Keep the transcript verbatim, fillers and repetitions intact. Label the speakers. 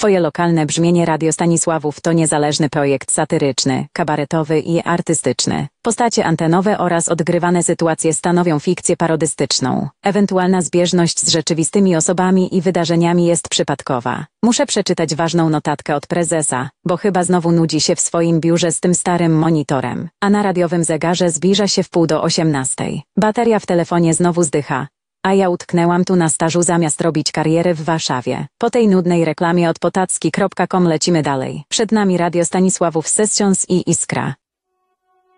Speaker 1: Twoje lokalne brzmienie Radio Stanisławów to niezależny projekt satyryczny, kabaretowy i artystyczny. Postacie antenowe oraz odgrywane sytuacje stanowią fikcję parodystyczną. Ewentualna zbieżność z rzeczywistymi osobami i wydarzeniami jest przypadkowa. Muszę przeczytać ważną notatkę od prezesa, bo chyba znowu nudzi się w swoim biurze z tym starym monitorem. A na radiowym zegarze zbliża się wpół do osiemnastej. Bateria w telefonie znowu zdycha. A ja utknęłam tu na stażu zamiast robić karierę w Warszawie. Po tej nudnej reklamie od potacki kropka com lecimy dalej. Przed nami Radio Stanisławów Sessions i Iskra.